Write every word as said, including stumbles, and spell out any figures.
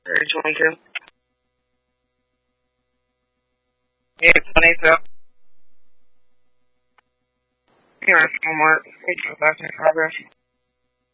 February twenty-two. Yeah, twenty-two. You're homework. We talk about in progress.